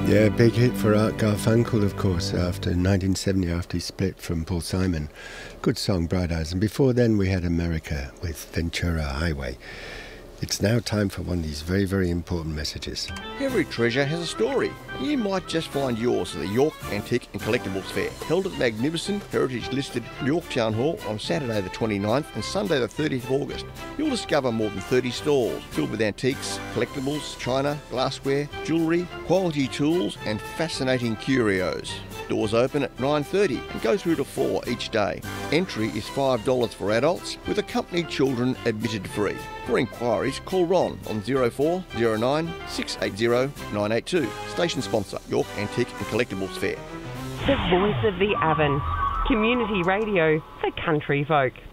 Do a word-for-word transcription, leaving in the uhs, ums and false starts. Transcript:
Yeah, big hit for Art Garfunkel, of course, after nineteen seventy, after he split from Paul Simon. Good song, Bright Eyes. And before then, we had America with Ventura Highway. It's now time for one of these very, very important messages. Every treasure has a story. You might just find yours at the York Antique and Collectibles Fair, held at the magnificent heritage-listed York Town Hall on Saturday the twenty-ninth and Sunday the thirtieth of August. You'll discover more than thirty stalls filled with antiques, collectibles, china, glassware, jewellery, quality tools and fascinating curios. Doors open at nine thirty and go through to four each day. Entry is five dollars for adults, with accompanied children admitted free. For inquiries, call Ron on zero four zero nine six eight zero nine eight two. Station sponsor, York Antique and Collectibles Fair. The voice of the Avon. Community radio for country folk.